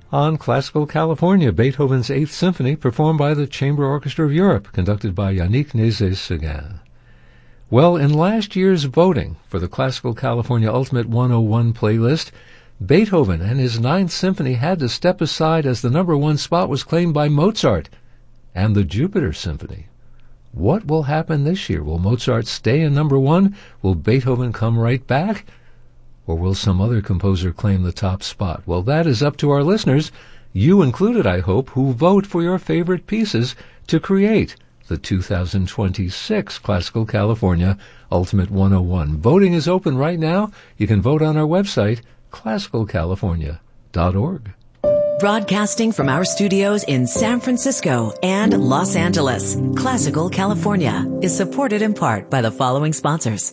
On Classical California, Beethoven's Eighth Symphony, performed by the Chamber Orchestra of Europe, conducted by Yannick Nézet-Séguin. Well, in last year's voting for the Classical California Ultimate 101 playlist, Beethoven and his Ninth Symphony had to step aside as the number one spot was claimed by Mozart and the Jupiter Symphony. What will happen this year? Will Mozart stay in number one? Will Beethoven come right back? Or will some other composer claim the top spot? Well, that is up to our listeners, you included, I hope, who vote for your favorite pieces to create the 2026 Classical California Ultimate 101. Voting is open right now. You can vote on our website, classicalcalifornia.org. Broadcasting from our studios in San Francisco and Los Angeles, Classical California is supported in part by the following sponsors.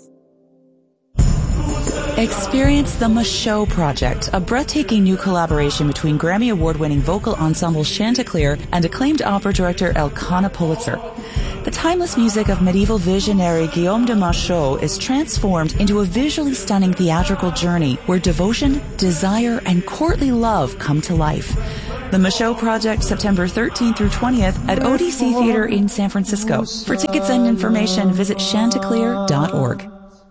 Experience the Michaud Project, a breathtaking new collaboration between Grammy Award-winning vocal ensemble Chanticleer and acclaimed opera director Elkanah Pulitzer. The timeless music of medieval visionary Guillaume de Machaut is transformed into a visually stunning theatrical journey where devotion, desire, and courtly love come to life. The Michaud Project, September 13th through 20th at ODC Theater in San Francisco. For tickets and information, visit chanticleer.org.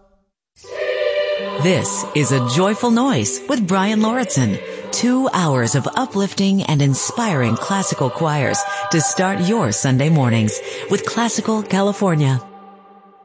This is A Joyful Noise with Brian Lauritsen. 2 hours of uplifting and inspiring classical choirs to start your Sunday mornings with Classical California.